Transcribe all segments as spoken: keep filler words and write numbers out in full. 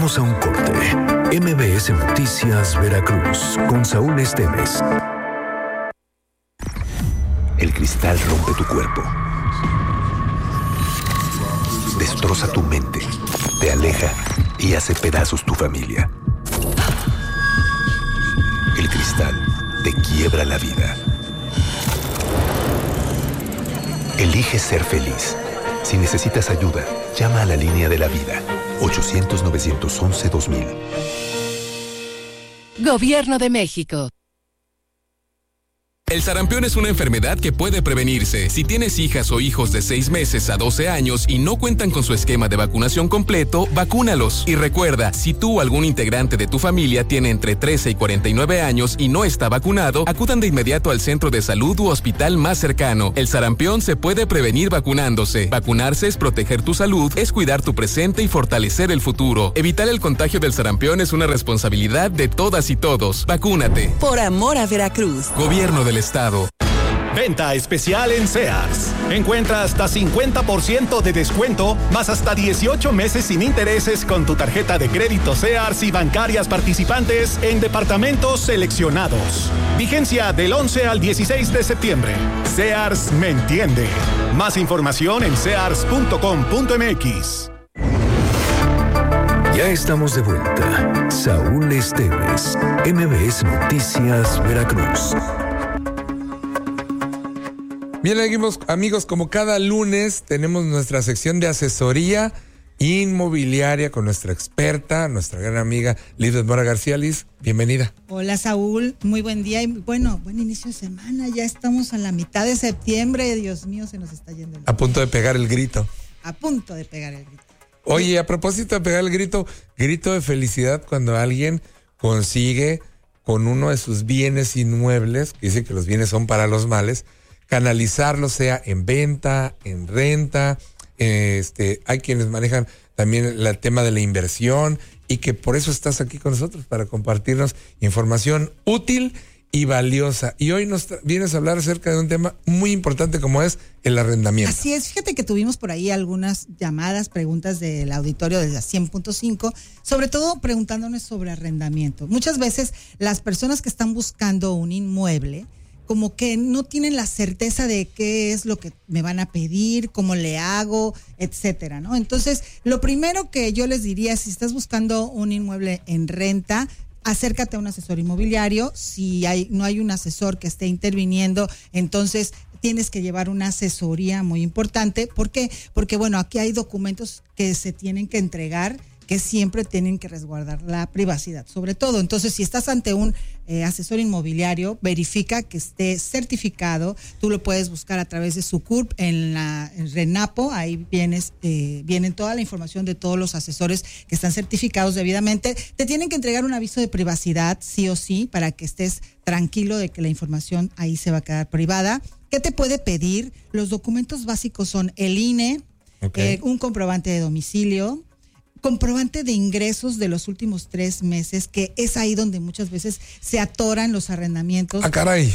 Vamos a un corte. M B S Noticias Veracruz con Saúl Esteves. El cristal rompe tu cuerpo. Destroza tu mente. Te aleja y hace pedazos tu familia. El cristal te quiebra la vida. Elige ser feliz. Si necesitas ayuda, llama a la línea de la vida. ochocientos, novecientos once, dos mil. Gobierno de México. El sarampión es una enfermedad que puede prevenirse. Si tienes hijas o hijos de seis meses a doce años y no cuentan con su esquema de vacunación completo, vacúnalos. Y recuerda, si tú o algún integrante de tu familia tiene entre trece y cuarenta y nueve años y no está vacunado, acudan de inmediato al centro de salud u hospital más cercano. El sarampión se puede prevenir vacunándose. Vacunarse es proteger tu salud, es cuidar tu presente y fortalecer el futuro. Evitar el contagio del sarampión es una responsabilidad de todas y todos. Vacúnate. Por amor a Veracruz. Gobierno del Estado. Venta especial en Sears. Encuentra hasta cincuenta por ciento de descuento, más hasta dieciocho meses sin intereses con tu tarjeta de crédito Sears y bancarias participantes en departamentos seleccionados. Vigencia del once al dieciséis de septiembre. Sears me entiende. Más información en sears punto com punto m x. Ya estamos de vuelta. Saúl Esteves, M B S Noticias Veracruz. Bien, amigos, amigos, como cada lunes tenemos nuestra sección de asesoría inmobiliaria con nuestra experta, nuestra gran amiga Liz Mora García. Liz, bienvenida. Hola, Saúl, muy buen día y bueno, buen inicio de semana. Ya estamos a la mitad de septiembre, Dios mío, se nos está yendo el... A punto de pegar el grito. A punto de pegar el grito. Oye, a propósito de pegar el grito, grito de felicidad cuando alguien consigue con uno de sus bienes inmuebles, que dice que los bienes son para los males, canalizarlo, sea en venta, en renta. Este, hay quienes manejan también el tema de la inversión y que por eso estás aquí con nosotros para compartirnos información útil y valiosa. Y hoy nos vienes a hablar acerca de un tema muy importante como es el arrendamiento. Así es, fíjate que tuvimos por ahí algunas llamadas, preguntas del auditorio de la cien punto cinco, sobre todo preguntándonos sobre arrendamiento. Muchas veces las personas que están buscando un inmueble como que no tienen la certeza de qué es lo que me van a pedir, cómo le hago, etcétera, ¿no? Entonces, lo primero que yo les diría, si estás buscando un inmueble en renta, acércate a un asesor inmobiliario. Si hay, no hay un asesor que esté interviniendo, entonces tienes que llevar una asesoría muy importante. ¿Por qué? Porque, bueno, aquí hay documentos que se tienen que entregar que siempre tienen que resguardar la privacidad, sobre todo. Entonces, si estás ante un eh, asesor inmobiliario, verifica que esté certificado. Tú lo puedes buscar a través de su C U R P en la en RENAPO. Ahí vienes, eh, vienen toda la información de todos los asesores que están certificados debidamente. Te tienen que entregar un aviso de privacidad, sí o sí, para que estés tranquilo de que la información ahí se va a quedar privada. ¿Qué te puede pedir? Los documentos básicos son el I N E, okay. eh, un comprobante de domicilio, comprobante de ingresos de los últimos tres meses, que es ahí donde muchas veces se atoran los arrendamientos. ¡Ah, caray!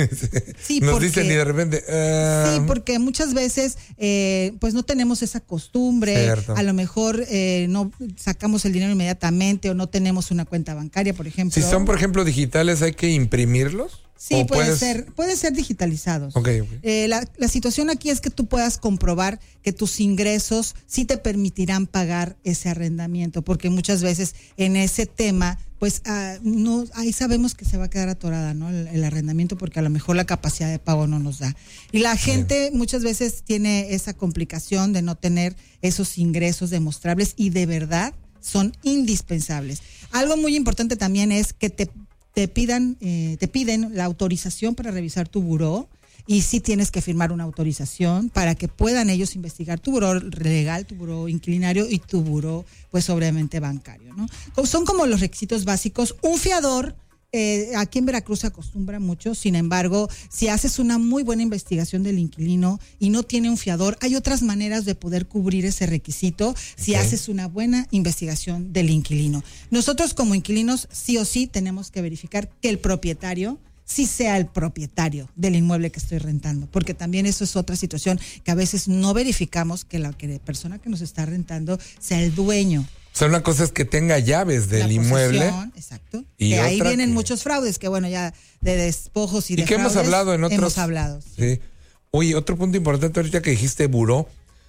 Sí, nos porque, dicen y de repente... Uh... Sí, porque muchas veces eh, pues no tenemos esa costumbre, cierto. A lo mejor eh, no sacamos el dinero inmediatamente o no tenemos una cuenta bancaria, por ejemplo. Si son, por ejemplo, digitales, ¿hay que imprimirlos? Sí, puede puedes... ser, puede ser digitalizados. Okay, okay. Eh, la, la situación aquí es que tú puedas comprobar que tus ingresos sí te permitirán pagar ese arrendamiento, porque muchas veces en ese tema, pues uh, no, ahí sabemos que se va a quedar atorada, ¿no? El, el arrendamiento, porque a lo mejor la capacidad de pago no nos da. Y la gente sí. muchas veces tiene esa complicación de no tener esos ingresos demostrables y de verdad son indispensables. Algo muy importante también es que te te pidan, eh, te piden la autorización para revisar tu buró, y sí tienes que firmar una autorización para que puedan ellos investigar tu buró legal, tu buró inquilinario y tu buró, pues obviamente bancario, ¿no? Son como los requisitos básicos. Un fiador, eh, aquí en Veracruz se acostumbra mucho, sin embargo, si haces una muy buena investigación del inquilino y no tiene un fiador, hay otras maneras de poder cubrir ese requisito si okay. haces una buena investigación del inquilino. Nosotros como inquilinos sí o sí tenemos que verificar que el propietario sí sea el propietario del inmueble que estoy rentando, porque también eso es otra situación que a veces no verificamos, que la que persona que nos está rentando sea el dueño O sea, una cosa es que tenga llaves del La inmueble. posesión, exacto. Y que ahí otra vienen que- muchos fraudes, que bueno, ya de despojos y de Y que hemos fraudes hablado en otros. Hemos hablado. Sí. Sí. Oye, otro punto importante ahorita que dijiste buró.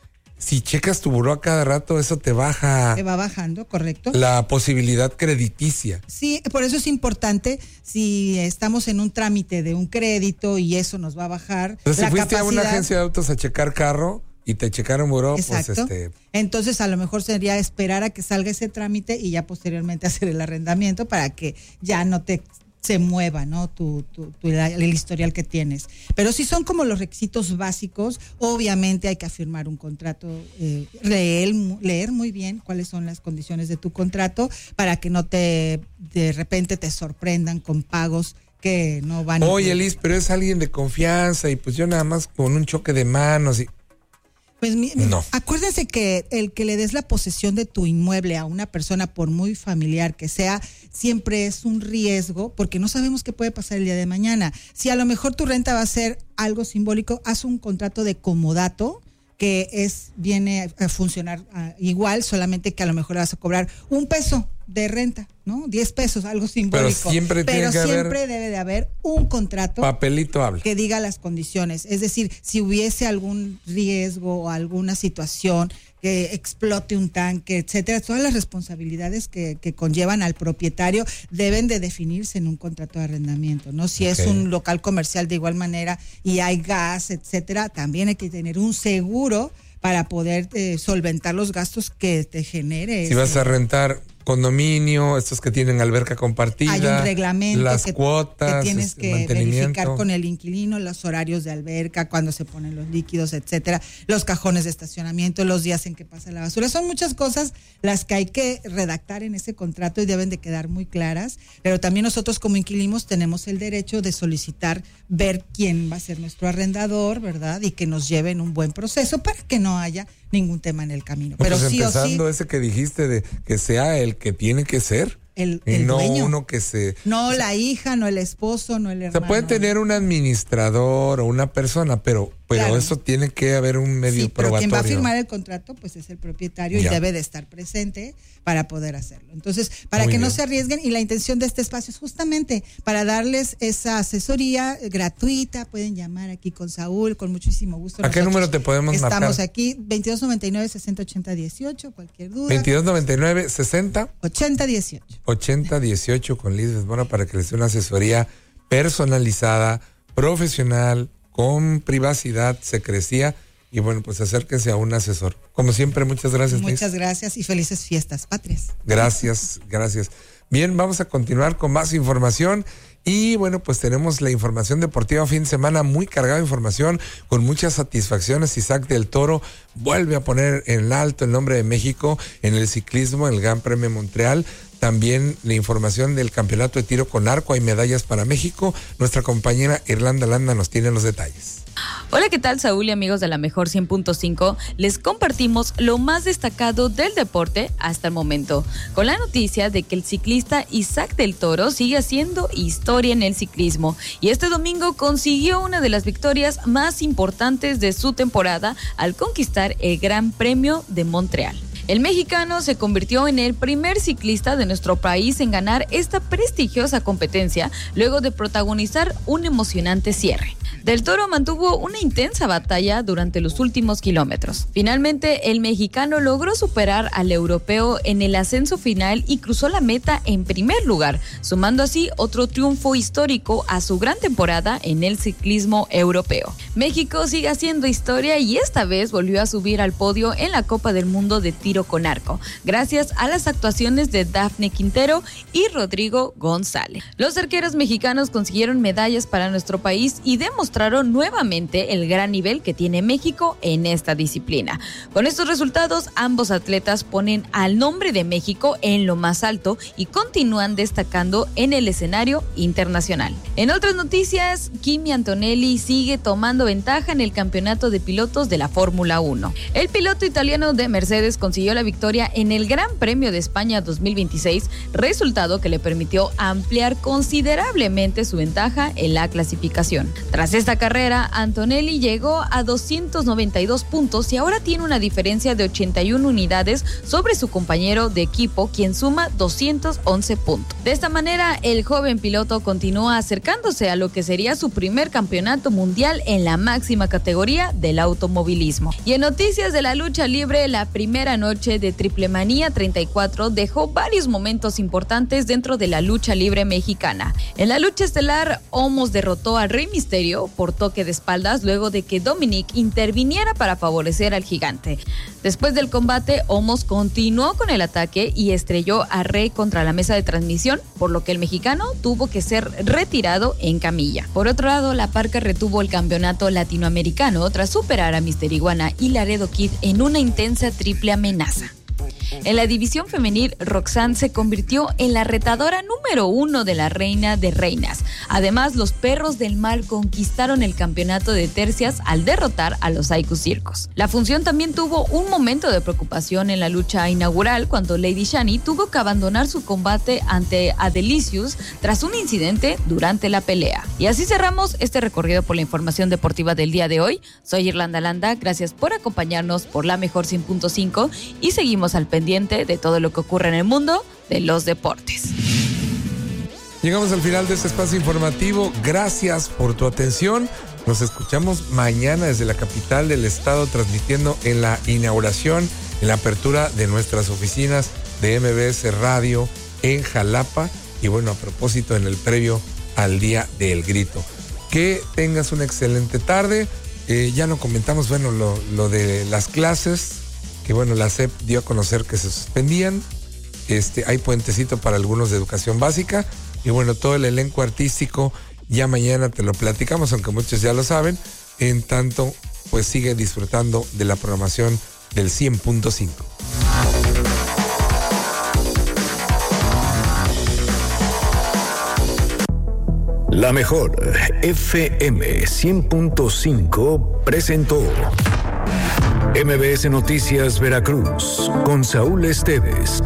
Si checas tu buró a cada rato, eso te baja Que va bajando, correcto. la posibilidad crediticia. Sí, por eso es importante si estamos en un trámite de un crédito y eso nos va a bajar. Entonces, la si fuiste a una capacidad- agencia de autos a checar carro y te checaron buró, Exacto. pues este. Entonces, a lo mejor sería esperar a que salga ese trámite y ya posteriormente hacer el arrendamiento para que ya no te se mueva, ¿no? Tu, tu, tu- el historial que tienes. Pero sí son como los requisitos básicos. Obviamente hay que firmar un contrato, eh, leer, leer muy bien cuáles son las condiciones de tu contrato para que no te de repente te sorprendan con pagos que no van. Oye, incluidos. Liz, pero es alguien de confianza y pues yo nada más con un choque de manos y. Pues mi- No. acuérdense que el que le des la posesión de tu inmueble a una persona, por muy familiar que sea, siempre es un riesgo porque no sabemos qué puede pasar el día de mañana. Si a lo mejor tu renta va a ser algo simbólico, haz un contrato de comodato que es viene a funcionar uh, igual, solamente que a lo mejor le vas a cobrar un peso de renta, ¿no? diez pesos, algo simbólico. siempre tiene Pero que haber- siempre debe de haber un contrato Papelito habla. que diga las condiciones. Es decir, si hubiese algún riesgo o alguna situación que explote un tanque, etcétera, todas las responsabilidades que, que conllevan al propietario deben de definirse en un contrato de arrendamiento, ¿no? Si Ok. es un local comercial de igual manera y hay gas, etcétera, también hay que tener un seguro para poder eh, solventar los gastos que te genere. Si ese- vas a rentar condominio, estos que tienen alberca compartida, hay un reglamento las que, cuotas, que tienes este, que mantenimiento. verificar con el inquilino, los horarios de alberca, cuando se ponen los líquidos, etcétera, los cajones de estacionamiento, los días en que pasa la basura. Son muchas cosas las que hay que redactar en ese contrato y deben de quedar muy claras, pero también nosotros como inquilinos tenemos el derecho de solicitar ver quién va a ser nuestro arrendador, ¿verdad? Y que nos lleven un buen proceso para que no haya ningún tema en el camino. Pero Pues sí o sí, empezando ese que dijiste de que sea el que tiene que ser el, y el no dueño. uno que se. No la hija, no el esposo, no el O hermano. sea, pueden tener un administrador o una persona, pero, pero Claro. eso tiene que haber un medio Sí, pero probatorio. quien va a firmar el contrato pues es el propietario Ya. y debe de estar presente para poder hacerlo. Entonces, para Muy que no bien. se arriesguen, y la intención de este espacio es justamente para darles esa asesoría gratuita. Pueden llamar aquí con Saúl, con muchísimo gusto. ¿A qué Nosotros número te podemos Estamos marcar? aquí, veintidós noventa y nueve, sesenta ochenta dieciocho, cualquier duda. veintidós noventa y nueve, sesenta, ochenta dieciocho. ochenta, dieciocho con Liz Desmora para que les dé una asesoría personalizada, profesional, con privacidad, secrecía. Y bueno, pues acérquense a un asesor. Como siempre, muchas gracias, Liz. Muchas gracias y felices fiestas patrias. Gracias, gracias. Bien, vamos a continuar con más información. Y bueno, pues tenemos la información deportiva, fin de semana muy cargado de información, con muchas satisfacciones. Isaac del Toro vuelve a poner en alto el nombre de México en el ciclismo, en el Gran Premio Montreal. También la información del campeonato de tiro con arco, hay medallas para México. Nuestra compañera Irlanda Landa nos tiene los detalles. Hola, ¿qué tal, Saúl y amigos de la Mejor cien punto cinco? Les compartimos lo más destacado del deporte hasta el momento, con la noticia de que el ciclista Isaac del Toro sigue haciendo historia en el ciclismo y este domingo consiguió una de las victorias más importantes de su temporada al conquistar el Gran Premio de Montreal. El mexicano se convirtió en el primer ciclista de nuestro país en ganar esta prestigiosa competencia luego de protagonizar un emocionante cierre. Del Toro mantuvo una intensa batalla durante los últimos kilómetros. Finalmente, el mexicano logró superar al europeo en el ascenso final y cruzó la meta en primer lugar, sumando así otro triunfo histórico a su gran temporada en el ciclismo europeo. México sigue haciendo historia y esta vez volvió a subir al podio en la Copa del Mundo de Tiro con Arco, gracias a las actuaciones de Dafne Quintero y Rodrigo González. Los arqueros mexicanos consiguieron medallas para nuestro país y demostraron nuevamente el gran nivel que tiene México en esta disciplina. Con estos resultados, ambos atletas ponen al nombre de México en lo más alto y continúan destacando en el escenario internacional. En otras noticias, Kimi Antonelli sigue tomando ventaja en el campeonato de pilotos de la Fórmula uno. El piloto italiano de Mercedes consiguió consiguió la victoria en el Gran Premio de España dos mil veintiséis, resultado que le permitió ampliar considerablemente su ventaja en la clasificación. Tras esta carrera, Antonelli llegó a doscientos noventa y dos puntos y ahora tiene una diferencia de ochenta y una unidades sobre su compañero de equipo, quien suma doscientos once puntos. De esta manera, el joven piloto continúa acercándose a lo que sería su primer campeonato mundial en la máxima categoría del automovilismo. Y en noticias de la lucha libre, la primera noche de Triplemanía treinta y cuatro dejó varios momentos importantes dentro de la lucha libre mexicana. En la lucha estelar, Omos derrotó a Rey Misterio por toque de espaldas luego de que Dominic interviniera para favorecer al gigante. Después del combate, Omos continuó con el ataque y estrelló a Rey contra la mesa de transmisión, por lo que el mexicano tuvo que ser retirado en camilla. Por otro lado, La Parca retuvo el campeonato latinoamericano tras superar a Mister Iguana y Laredo Kid en una intensa triple amenaza. En la división femenil, Roxanne se convirtió en la retadora número uno de la Reina de Reinas. Además, los Perros del Mal conquistaron el campeonato de tercias al derrotar a los Psycho Circus. La función también tuvo un momento de preocupación en la lucha inaugural cuando Lady Shani tuvo que abandonar su combate ante Adelicious tras un incidente durante la pelea. Y así cerramos este recorrido por la información deportiva del día de hoy. Soy Irlanda Landa, gracias por acompañarnos por la mejor cien punto cinco y seguimos al pendiente de todo lo que ocurre en el mundo de los deportes. Llegamos al final de este espacio informativo. Gracias por tu atención. Nos escuchamos mañana desde la capital del estado, transmitiendo en la inauguración, en la apertura de nuestras oficinas de M B S Radio en Jalapa. Y bueno, a propósito, en el previo al Día del Grito. Que tengas una excelente tarde. Eh, ya no comentamos, bueno, lo, lo de las clases, que bueno, la S E P dio a conocer que se suspendían. Este, hay puentecito para algunos de educación básica. Y bueno, todo el elenco artístico, ya mañana te lo platicamos, aunque muchos ya lo saben. En tanto, pues sigue disfrutando de la programación del cien punto cinco. La mejor F M cien punto cinco presentó M B S Noticias Veracruz con Saúl Esteves.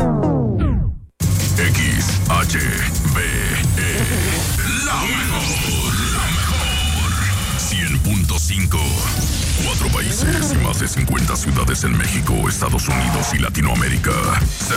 X H B E, la mejor, la mejor. cien punto cinco. Cuatro países y más de cincuenta ciudades en México, Estados Unidos y Latinoamérica.